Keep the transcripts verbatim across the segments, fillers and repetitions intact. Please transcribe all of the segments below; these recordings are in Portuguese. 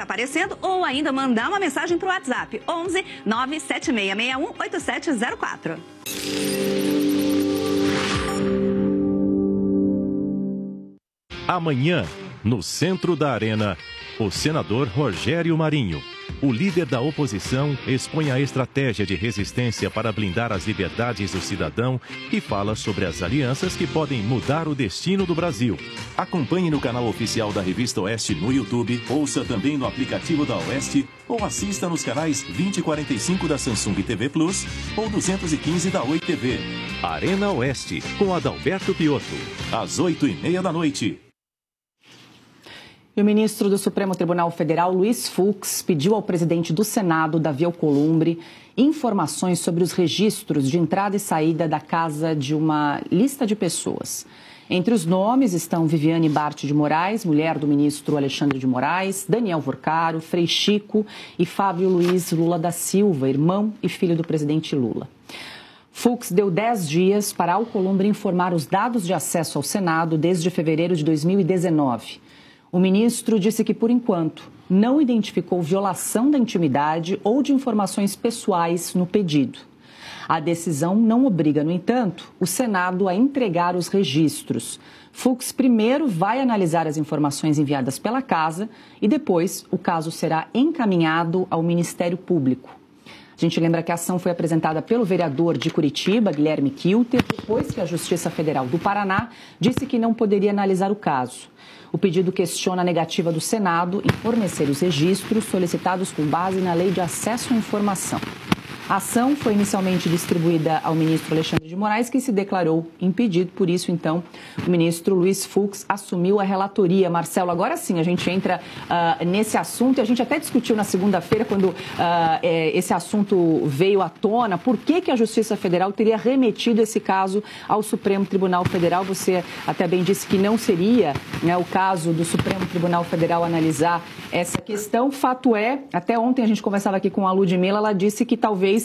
aparecendo ou ainda mandar uma mensagem para o WhatsApp onze nove sete seis seis um oito sete zero quatro. Amanhã, no centro da Arena, o senador Rogério Marinho, o líder da oposição, expõe a estratégia de resistência para blindar as liberdades do cidadão e fala sobre as alianças que podem mudar o destino do Brasil. Acompanhe no canal oficial da Revista Oeste no YouTube, ouça também no aplicativo da Oeste ou assista nos canais vinte e quarenta e cinco da Samsung T V Plus ou duzentos e quinze da Oi T V. Arena Oeste, com Adalberto Piotto, às oito e meia da noite. E o ministro do Supremo Tribunal Federal, Luiz Fux, pediu ao presidente do Senado, Davi Alcolumbre, informações sobre os registros de entrada e saída da casa de uma lista de pessoas. Entre os nomes estão Viviane Bart de Moraes, mulher do ministro Alexandre de Moraes, Daniel Vorcaro, Frei Chico e Fábio Luiz Lula da Silva, irmão e filho do presidente Lula. Fux deu dez dias para Alcolumbre informar os dados de acesso ao Senado desde fevereiro de dois mil e dezenove. O ministro disse que, por enquanto, não identificou violação da intimidade ou de informações pessoais no pedido. A decisão não obriga, no entanto, o Senado a entregar os registros. Fux primeiro vai analisar as informações enviadas pela Casa e depois o caso será encaminhado ao Ministério Público. A gente lembra que a ação foi apresentada pelo vereador de Curitiba, Guilherme Kilter, depois que a Justiça Federal do Paraná disse que não poderia analisar o caso. O pedido questiona a negativa do Senado em fornecer os registros solicitados com base na Lei de Acesso à Informação. A ação foi inicialmente distribuída ao ministro Alexandre de Moraes, que se declarou impedido. Por isso, então, o ministro Luiz Fux assumiu a relatoria. Marcelo, agora sim, a gente entra uh, nesse assunto. E a gente até discutiu na segunda-feira, quando uh, é, esse assunto veio à tona, por que, que a Justiça Federal teria remetido esse caso ao Supremo Tribunal Federal. Você até bem disse que não seria, né, o caso do Supremo Tribunal Federal analisar essa questão. Fato é, até ontem a gente conversava aqui com a Ludmila, ela disse que talvez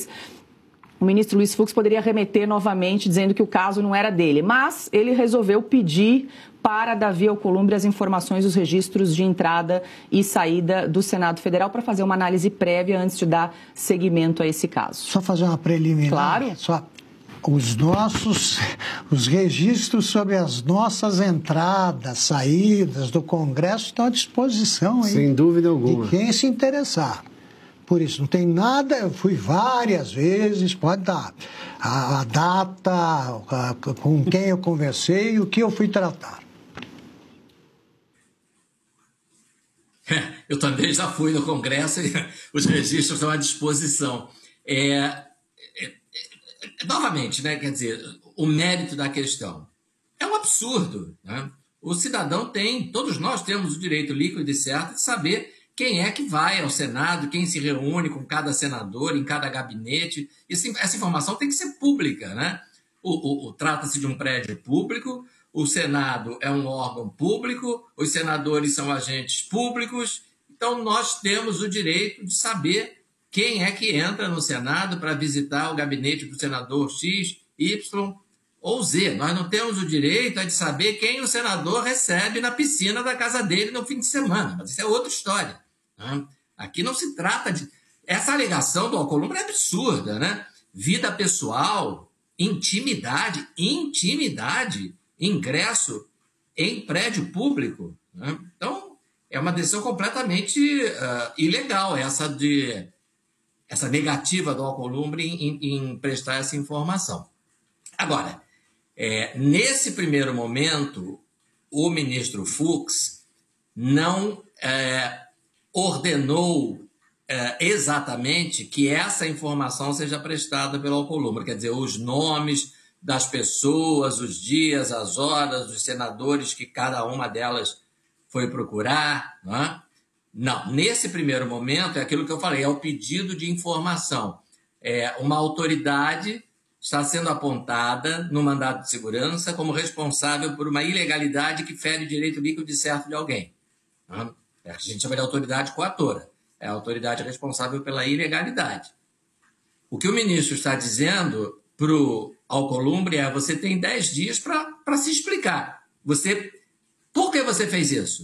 o ministro Luiz Fux poderia remeter novamente, dizendo que o caso não era dele. Mas ele resolveu pedir para Davi Alcolumbre as informações dos registros de entrada e saída do Senado Federal para fazer uma análise prévia antes de dar seguimento a esse caso. Só fazer uma preliminar. Claro. Só os nossos, os registros sobre as nossas entradas, saídas do Congresso estão à disposição aí. Sem dúvida alguma. De quem se interessar. Por isso, não tem nada, eu fui várias vezes, pode dar a, a data, a, com quem eu conversei e o que eu fui tratar. Eu também já fui no Congresso e os registros estão à disposição. É, é, é, novamente, né, quer dizer, o mérito da questão é um absurdo, né? O cidadão tem, todos nós temos o direito líquido e certo de saber quem é que vai ao Senado, quem se reúne com cada senador, em cada gabinete. Isso, essa informação tem que ser pública, né? O, o, o, trata-se de um prédio público, o Senado é um órgão público, os senadores são agentes públicos, então nós temos o direito de saber quem é que entra no Senado para visitar o gabinete do senador X, Y ou Z. Nós não temos o direito de saber quem o senador recebe na piscina da casa dele no fim de semana, mas isso é outra história. Aqui não se trata de... Essa alegação do Alcolumbre é absurda, né? Vida pessoal, intimidade, intimidade, ingresso em prédio público, né? Então, é uma decisão completamente uh, ilegal, essa, de, essa negativa do Alcolumbre em, em prestar essa informação. Agora, é, nesse primeiro momento, o ministro Fux não... É, ordenou é, exatamente que essa informação seja prestada pelo Alcolumbre, quer dizer, os nomes das pessoas, os dias, as horas, dos senadores que cada uma delas foi procurar. Não é? Não, nesse primeiro momento é aquilo que eu falei, é o pedido de informação. É, uma autoridade está sendo apontada no mandado de segurança como responsável por uma ilegalidade que fere o direito líquido e certo de alguém. Não é? A gente chama de autoridade coatora. É a autoridade responsável pela ilegalidade. O que o ministro está dizendo para o Alcolumbre é: você tem dez dias para se explicar. Você, por que você fez isso?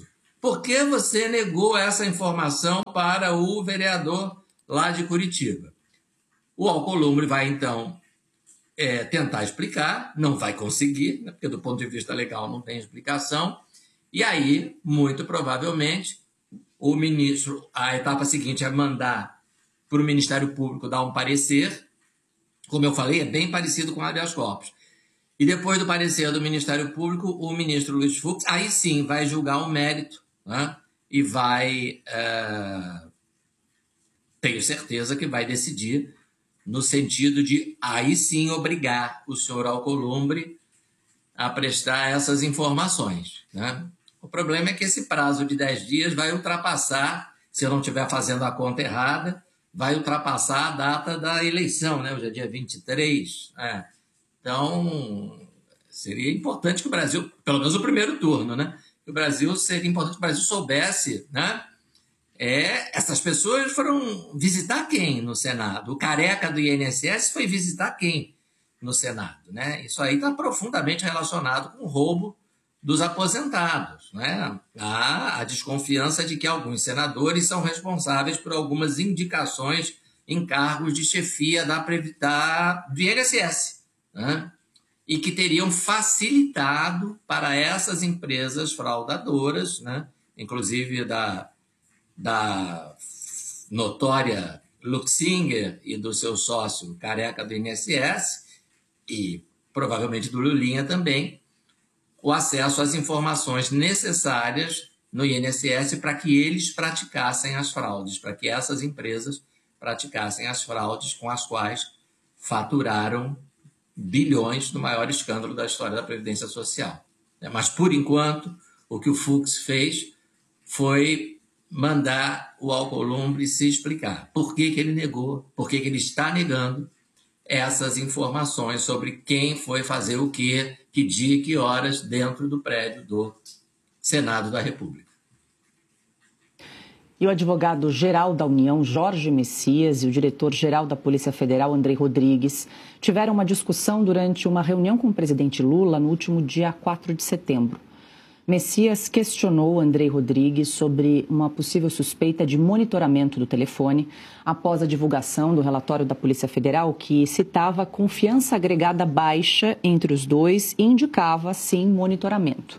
por que você negou essa informação para o vereador lá de Curitiba? O Alcolumbre vai, então, é, tentar explicar, não vai conseguir, né, porque do ponto de vista legal não tem explicação, e aí, muito provavelmente, o ministro, a etapa seguinte é mandar para o Ministério Público dar um parecer, como eu falei, é bem parecido com o habeas corpus. E depois do parecer do Ministério Público, o ministro Luiz Fux, aí sim, vai julgar o mérito, né, e vai, é, tenho certeza que vai decidir no sentido de, aí sim, obrigar o senhor Alcolumbre a prestar essas informações, né? O problema é que esse prazo de dez dias vai ultrapassar, se eu não estiver fazendo a conta errada, vai ultrapassar a data da eleição, né? Hoje é dia vinte e três. É. Então, seria importante que o Brasil, pelo menos o primeiro turno, né? O Brasil, seria importante que o Brasil soubesse, né? É, essas pessoas foram visitar quem no Senado? O careca do I N S S foi visitar quem no Senado, né? Isso aí está profundamente relacionado com o roubo dos aposentados, né? Há a desconfiança de que alguns senadores são responsáveis por algumas indicações em cargos de chefia da, da, do I N S S, né? E que teriam facilitado para essas empresas fraudadoras, né? Inclusive da, da notória Luxinger e do seu sócio careca do I N S S, e provavelmente do Lulinha também, o acesso às informações necessárias no I N S S para que eles praticassem as fraudes, para que essas empresas praticassem as fraudes com as quais faturaram bilhões no maior escândalo da história da Previdência Social. Mas, por enquanto, o que o Fux fez foi mandar o Alcolumbre se explicar. Por que que ele negou, por que que ele está negando essas informações sobre quem foi fazer o quê, que dia e que horas dentro do prédio do Senado da República. E o advogado-geral da União, Jorge Messias, e o diretor-geral da Polícia Federal, Andrei Rodrigues, tiveram uma discussão durante uma reunião com o presidente Lula no último dia quatro de setembro. Messias questionou Andrei Rodrigues sobre uma possível suspeita de monitoramento do telefone após a divulgação do relatório da Polícia Federal que citava confiança agregada baixa entre os dois e indicava, sim, monitoramento.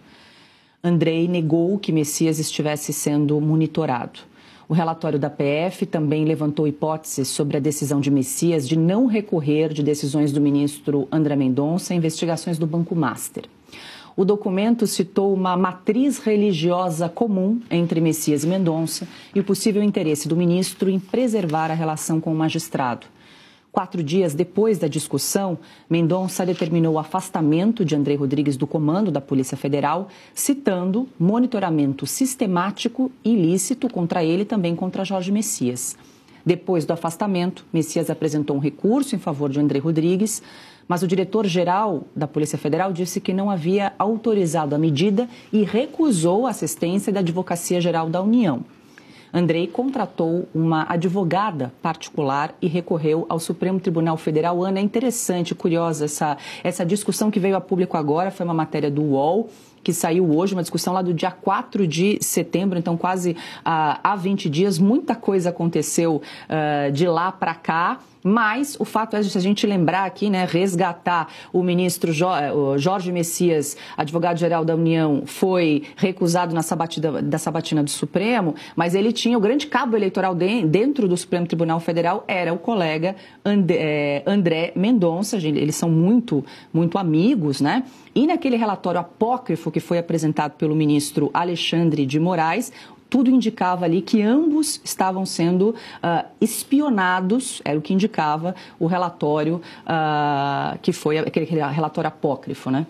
Andrei negou que Messias estivesse sendo monitorado. O relatório da P F também levantou hipóteses sobre a decisão de Messias de não recorrer de decisões do ministro André Mendonça a investigações do Banco Master. O documento citou uma matriz religiosa comum entre Messias e Mendonça e o possível interesse do ministro em preservar a relação com o magistrado. Quatro dias depois da discussão, Mendonça determinou o afastamento de Andrei Rodrigues do comando da Polícia Federal, citando monitoramento sistemático e ilícito contra ele e também contra Jorge Messias. Depois do afastamento, Messias apresentou um recurso em favor de Andrei Rodrigues, mas o diretor-geral da Polícia Federal disse que não havia autorizado a medida e recusou a assistência da Advocacia Geral da União. Andrei contratou uma advogada particular e recorreu ao Supremo Tribunal Federal. Ana, é interessante, curiosa essa, essa discussão que veio a público agora, foi uma matéria do U O L, que saiu hoje, uma discussão lá do dia quatro de setembro, então quase uh, há vinte dias, muita coisa aconteceu uh, de lá para cá. Mas o fato é, se a gente lembrar aqui, né, resgatar o ministro Jorge Messias, advogado-geral da União, foi recusado na sabatina, da sabatina do Supremo, mas ele tinha o grande cabo eleitoral de, dentro do Supremo Tribunal Federal, era o colega André, André Mendonça, eles são muito, muito amigos, né? E naquele relatório apócrifo que foi apresentado pelo ministro Alexandre de Moraes, tudo indicava ali que ambos estavam sendo uh, espionados, era o que indicava o relatório, uh, que foi aquele relatório apócrifo, né?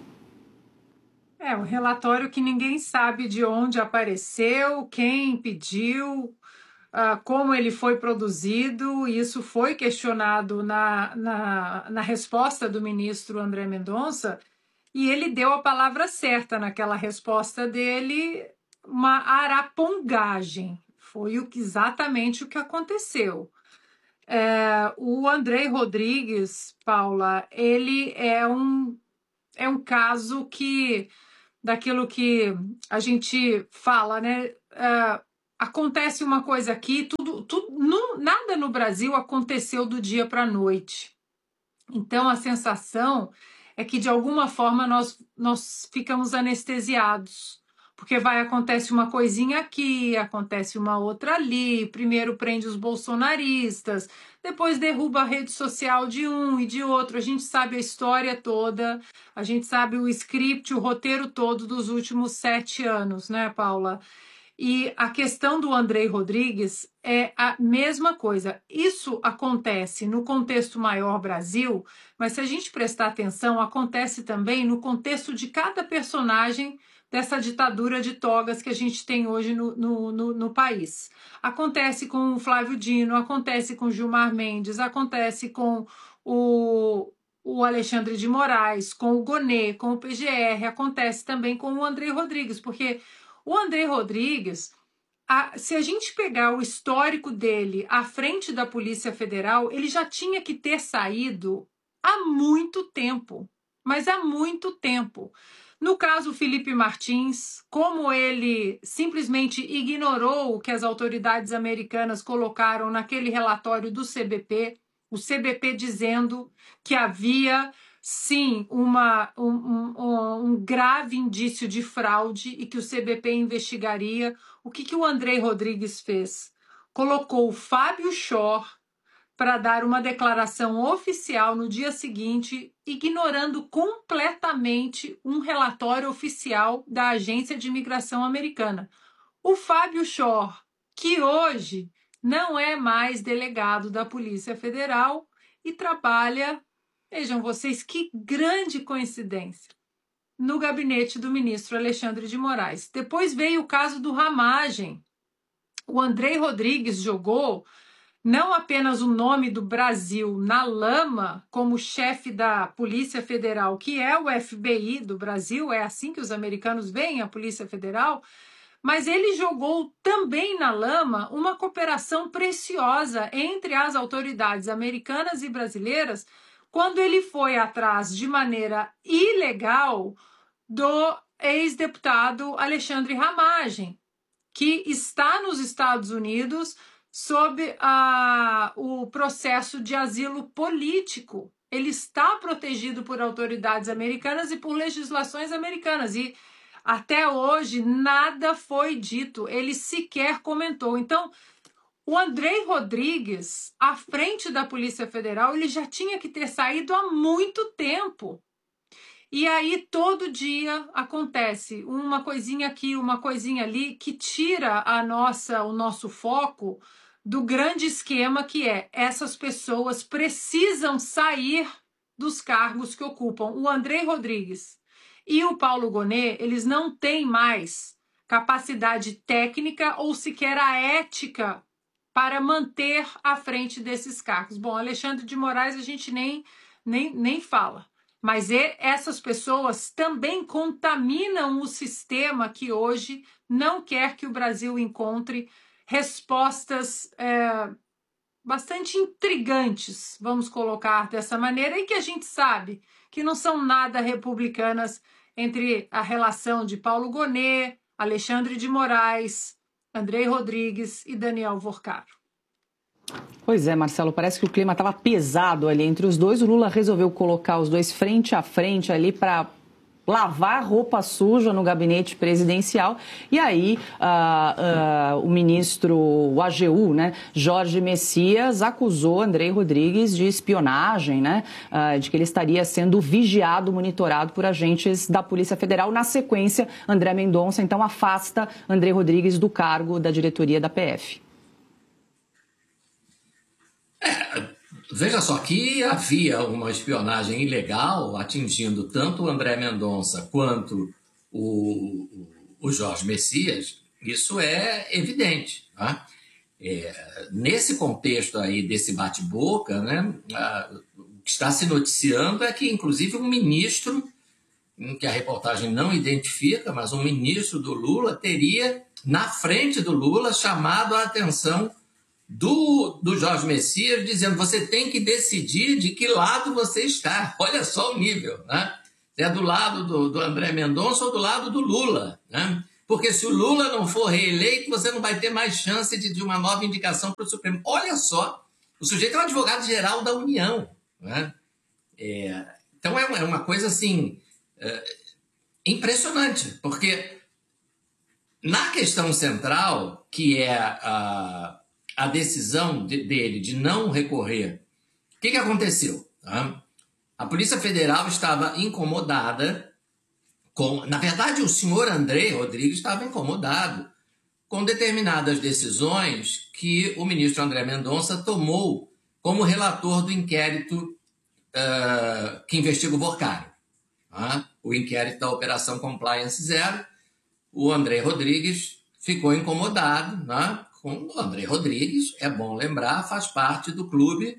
É, um relatório que ninguém sabe de onde apareceu, quem pediu, uh, como ele foi produzido. Isso foi questionado na, na, na resposta do ministro André Mendonça, e ele deu a palavra certa naquela resposta dele, uma arapongagem. Foi o que, exatamente o que aconteceu. É, o Andrei Rodrigues, Paula, ele é um, é um caso que, daquilo que a gente fala, né? uh, acontece uma coisa aqui, tudo, tudo, não, nada no Brasil aconteceu do dia para a noite. Então, a sensação é que, de alguma forma, nós, nós ficamos anestesiados, porque vai, acontece uma coisinha aqui, acontece uma outra ali, primeiro prende os bolsonaristas, depois derruba a rede social de um e de outro, a gente sabe a história toda, a gente sabe o script, o roteiro todo dos últimos sete anos, né, Paula? E a questão do Andrei Rodrigues é a mesma coisa. Isso acontece no contexto maior Brasil, mas se a gente prestar atenção, acontece também no contexto de cada personagem dessa ditadura de togas que a gente tem hoje no, no, no, no país. Acontece com o Flávio Dino, acontece com o Gilmar Mendes, acontece com o, o Alexandre de Moraes, com o Gonê, com o P G R, acontece também com o Andrei Rodrigues, porque o Andrei Rodrigues, a, se a gente pegar o histórico dele à frente da Polícia Federal, ele já tinha que ter saído há muito tempo, mas há muito tempo. No caso Felipe Martins, como ele simplesmente ignorou o que as autoridades americanas colocaram naquele relatório do C B P, o C B P dizendo que havia, sim, uma, um, um, um grave indício de fraude e que o C B P investigaria. O que, que o Andrei Rodrigues fez? Colocou o Fábio Shor para dar uma declaração oficial no dia seguinte, ignorando completamente um relatório oficial da Agência de Imigração Americana. O Fábio Shor, que hoje não é mais delegado da Polícia Federal e trabalha, vejam vocês que grande coincidência, no gabinete do ministro Alexandre de Moraes. Depois veio o caso do Ramagem. O Andrei Rodrigues jogou não apenas o nome do Brasil na lama como chefe da Polícia Federal, que é o F B I do Brasil, é assim que os americanos veem a Polícia Federal, mas ele jogou também na lama uma cooperação preciosa entre as autoridades americanas e brasileiras quando ele foi atrás de maneira ilegal do ex-deputado Alexandre Ramagem, que está nos Estados Unidos sob a, o processo de asilo político. Ele está protegido por autoridades americanas e por legislações americanas. E até hoje nada foi dito, ele sequer comentou. Então, o Andrei Rodrigues, à frente da Polícia Federal, ele já tinha que ter saído há muito tempo. E aí, todo dia acontece uma coisinha aqui, uma coisinha ali, que tira a nossa, o nosso foco do grande esquema que é essas pessoas precisam sair dos cargos que ocupam. O Andrei Rodrigues e o Paulo Gonê, eles não têm mais capacidade técnica ou sequer a ética para manter à frente desses cargos. Bom, Alexandre de Moraes a gente nem, nem, nem fala. Mas essas pessoas também contaminam o sistema que hoje não quer que o Brasil encontre respostas é, bastante intrigantes, vamos colocar dessa maneira, e que a gente sabe que não são nada republicanas entre a relação de Paulo Gonê, Alexandre de Moraes, Andrei Rodrigues e Daniel Vorcaro. Pois é, Marcelo, parece que o clima estava pesado ali entre os dois. O Lula resolveu colocar os dois frente a frente ali para lavar roupa suja no gabinete presidencial. E aí uh, uh, o ministro, o A G U, né, Jorge Messias, acusou Andrei Rodrigues de espionagem, né, uh, de que ele estaria sendo vigiado, monitorado por agentes da Polícia Federal. Na sequência, André Mendonça, então, afasta Andrei Rodrigues do cargo da diretoria da P F. É, veja só que havia uma espionagem ilegal atingindo tanto o André Mendonça quanto o, o Jorge Messias, isso é evidente. Tá? É, nesse contexto aí desse bate-boca, né, a, o que está se noticiando é que, inclusive, um ministro, que a reportagem não identifica, mas um ministro do Lula teria, na frente do Lula, chamado a atenção Do, do Jorge Messias, dizendo: você tem que decidir de que lado você está. Olha só o nível, né? Se é do lado do, do André Mendonça ou do lado do Lula, né? porque se o Lula não for reeleito, você não vai ter mais chance de, de uma nova indicação para o Supremo. Olha só, o sujeito é um advogado-geral da União. Né? É, então é uma, é uma coisa assim é, impressionante, porque na questão central, que é a, a decisão de, dele de não recorrer, o que, que aconteceu? Tá? A Polícia Federal estava incomodada com... Na verdade, o senhor André Rodrigues estava incomodado com determinadas decisões que o ministro André Mendonça tomou como relator do inquérito uh, que investiga o Workari. Tá? O inquérito da Operação Compliance Zero. O André Rodrigues ficou incomodado, né? Com o André Rodrigues, é bom lembrar, faz parte do clube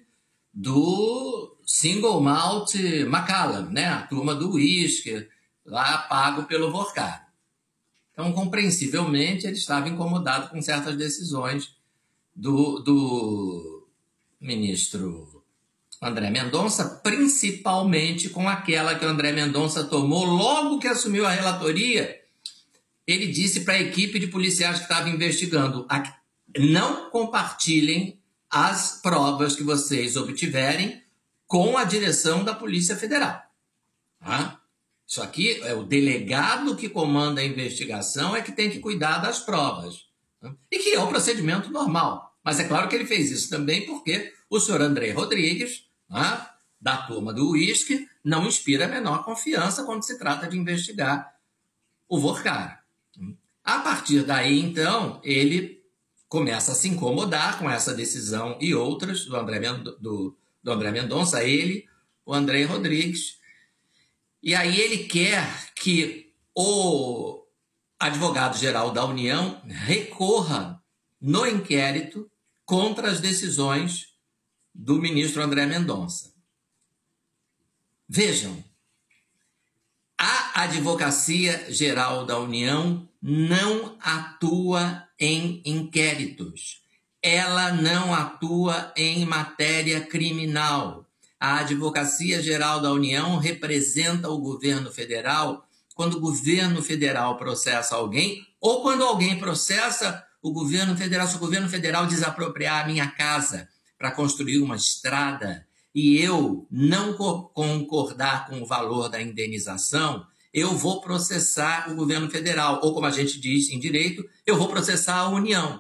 do Single Malt Macallan, né? A turma do uísque, lá pago pelo Workari. Então, compreensivelmente, ele estava incomodado com certas decisões do, do ministro André Mendonça, principalmente com aquela que o André Mendonça tomou logo que assumiu a relatoria. Ele disse para a equipe de policiais que estava investigando: não compartilhem as provas que vocês obtiverem com a direção da Polícia Federal. Tá? Isso aqui é o delegado que comanda a investigação, é que tem que cuidar das provas. Tá? E que é o procedimento normal. Mas é claro que ele fez isso também porque o senhor André Rodrigues, tá, da turma do uísque, não inspira a menor confiança quando se trata de investigar o Workari. A partir daí, então, ele começa a se incomodar com essa decisão e outras do André, do, do André Mendonça, ele, o André Rodrigues. E aí ele quer que o advogado-geral da União recorra no inquérito contra as decisões do ministro André Mendonça. Vejam, a Advocacia Geral da União não atua em inquéritos. Ela não atua em matéria criminal. A Advocacia Geral da União representa o governo federal quando o governo federal processa alguém ou quando alguém processa o governo federal. Se o governo federal desapropriar a minha casa para construir uma estrada e eu não concordar com o valor da indenização, eu vou processar o governo federal, ou como a gente diz em direito, eu vou processar a União.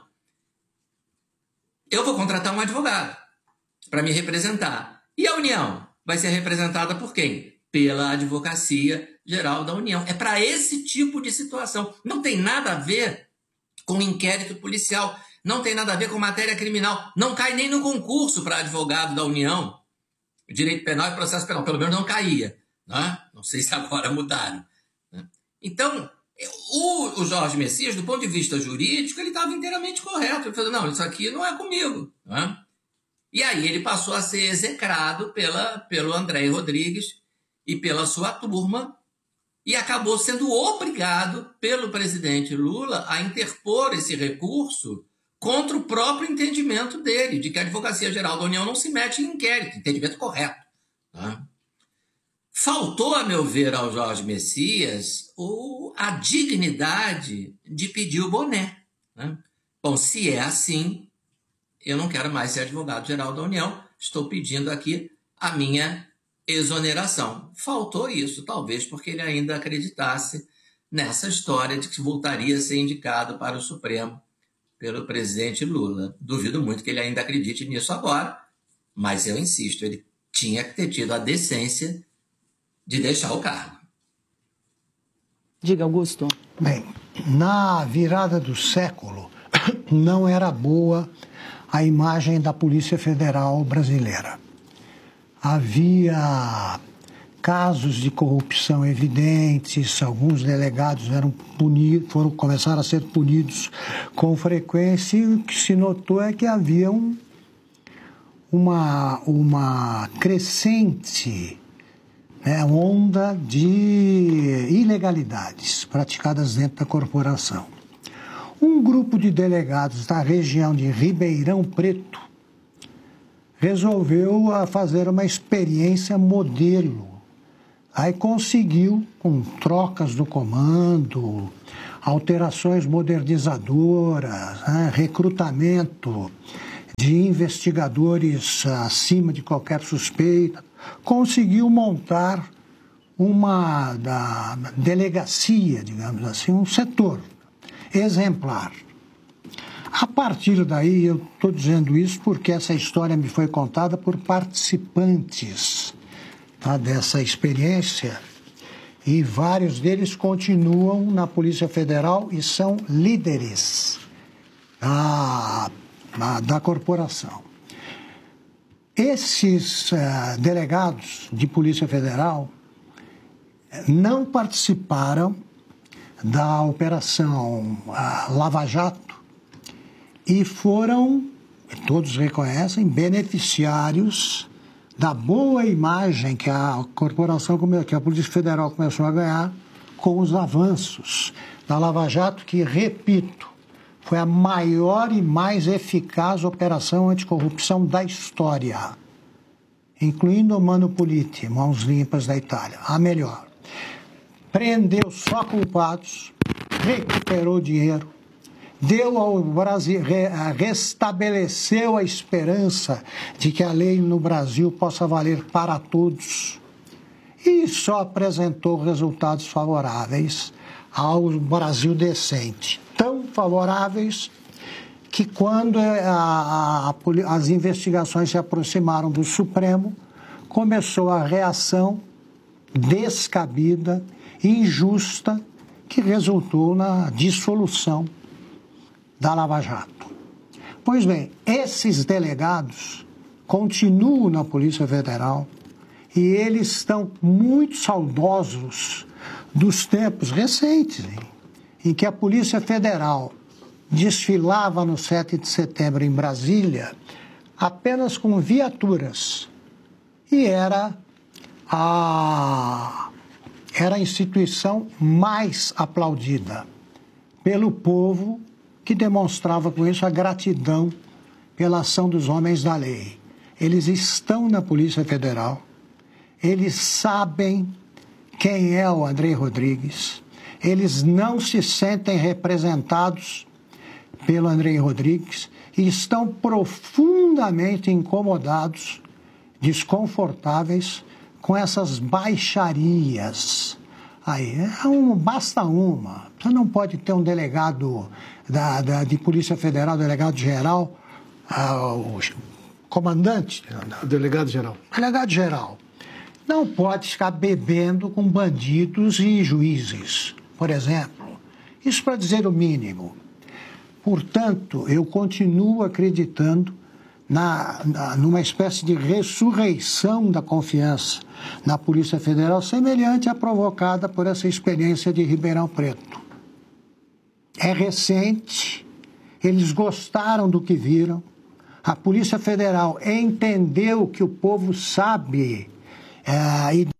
Eu vou contratar um advogado para me representar. E a União vai ser representada por quem? Pela Advocacia Geral da União. É para esse tipo de situação. Não tem nada a ver com inquérito policial, não tem nada a ver com matéria criminal, não cai nem no concurso para advogado da União. Direito penal e processo penal, pelo menos não caía. Né? Não sei se agora mudaram. Né? Então, o, o Jorge Messias, do ponto de vista jurídico, ele estava inteiramente correto. Ele falou, não, isso aqui não é comigo. Né? E aí ele passou a ser execrado pela, pelo André Rodrigues e pela sua turma e acabou sendo obrigado pelo presidente Lula a interpor esse recurso contra o próprio entendimento dele, de que a Advocacia Geral da União não se mete em inquérito, entendimento correto. Né? Faltou, a meu ver, ao Jorge Messias o, a dignidade de pedir o boné. Né? Bom, se é assim, eu não quero mais ser advogado-geral da União, estou pedindo aqui a minha exoneração. Faltou isso, talvez porque ele ainda acreditasse nessa história de que voltaria a ser indicado para o Supremo pelo presidente Lula. Duvido muito que ele ainda acredite nisso agora, mas eu insisto, ele tinha que ter tido a decência de deixar o cargo. Diga, Augusto. Bem, na virada do século, não era boa a imagem da Polícia Federal brasileira. Havia casos de corrupção evidentes, alguns delegados eram punidos, foram, começaram a ser punidos com frequência, e o que se notou é que havia um, uma, uma crescente, né, onda de ilegalidades praticadas dentro da corporação. Um grupo de delegados da região de Ribeirão Preto resolveu fazer uma experiência modelo. Aí conseguiu, com trocas do comando, alterações modernizadoras, né, recrutamento de investigadores acima de qualquer suspeita, conseguiu montar uma da, delegacia, digamos assim, um setor exemplar. A partir daí, eu estou dizendo isso porque essa história me foi contada por participantes, tá, dessa experiência, e vários deles continuam na Polícia Federal e são líderes da, da, da corporação. Esses uh, delegados de Polícia Federal não participaram da Operação uh, Lava Jato e foram, todos reconhecem, beneficiários da boa imagem que a corporação, que a Polícia Federal começou a ganhar com os avanços da Lava Jato, que, repito, foi a maior e mais eficaz operação anticorrupção da história, incluindo o Mano Politi, mãos limpas da Itália, a melhor. Prendeu só culpados, recuperou dinheiro, deu ao Brasil, restabeleceu a esperança de que a lei no Brasil possa valer para todos e só apresentou resultados favoráveis ao Brasil decente. Tão favoráveis que quando a, a, as investigações se aproximaram do Supremo, começou a reação descabida, injusta, que resultou na dissolução da Lava Jato. Pois bem, esses delegados continuam na Polícia Federal e eles estão muito saudosos dos tempos recentes, hein, em que a Polícia Federal desfilava no sete de setembro em Brasília apenas com viaturas e era a, era a instituição mais aplaudida pelo povo, que demonstrava com isso a gratidão pela ação dos homens da lei. Eles estão na Polícia Federal, eles sabem quem é o Andrei Rodrigues, eles não se sentem representados pelo Andrei Rodrigues e estão profundamente incomodados, desconfortáveis com essas baixarias. Aí, é um, basta uma. Você não pode ter um delegado da, da, de Polícia Federal, delegado-geral, ah, o comandante. Delegado-geral. Delegado-geral. Não pode ficar bebendo com bandidos e juízes, por exemplo. Isso para dizer o mínimo. Portanto, eu continuo acreditando na, na, numa espécie de ressurreição da confiança na Polícia Federal, semelhante à provocada por essa experiência de Ribeirão Preto. É recente, eles gostaram do que viram, a Polícia Federal entendeu que o povo sabe é,